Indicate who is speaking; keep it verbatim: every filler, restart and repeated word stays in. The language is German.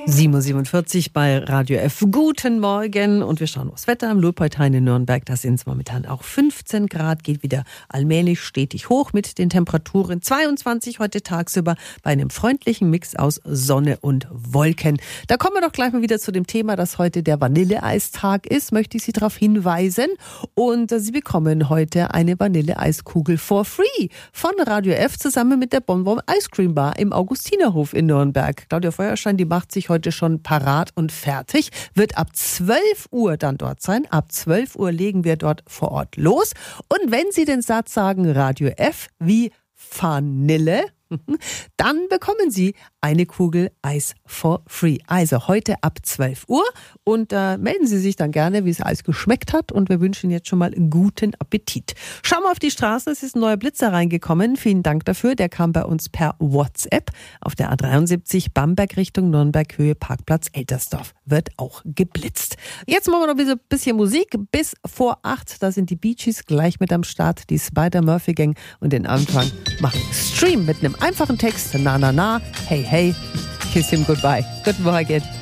Speaker 1: sieben Uhr siebenundvierzig bei Radio F. Guten Morgen und wir schauen aufs Wetter am Lobheithain in Nürnberg. Da sind es momentan auch fünfzehn Grad, geht wieder allmählich stetig hoch mit den Temperaturen. zweiundzwanzig heute tagsüber bei einem freundlichen Mix aus Sonne und Wolken. Da kommen wir doch gleich mal wieder zu dem Thema, dass heute der Vanilleeistag ist, möchte ich Sie darauf hinweisen. Und Sie bekommen heute eine Vanilleeiskugel for free von Radio F zusammen mit der Bonbon Ice Cream Bar im Augustinerhof in Nürnberg. Claudia Feuerstein, die macht sich heute schon parat und fertig, wird ab zwölf Uhr dann dort sein. Ab zwölf Uhr legen wir dort vor Ort los. Und wenn Sie den Satz sagen, Radio F wie Vanille, dann bekommen Sie eine Kugel Eis for free. Also heute ab zwölf Uhr und äh, melden Sie sich dann gerne, wie es Eis geschmeckt hat und wir wünschen jetzt schon mal einen guten Appetit. Schauen wir auf die Straße, es ist ein neuer Blitzer reingekommen. Vielen Dank dafür, der kam bei uns per WhatsApp auf der A dreiundsiebzig Bamberg Richtung Nürnberg Höhe Parkplatz Eltersdorf. Wird auch geblitzt. Jetzt machen wir noch ein bisschen Musik bis vor acht. Da sind die Bee Gees gleich mit am Start, die Spider-Murphy Gang und den Anfang machen Stream mit einem einfachen Text. Na, na, na, hey, hey, kiss him goodbye. Guten Morgen.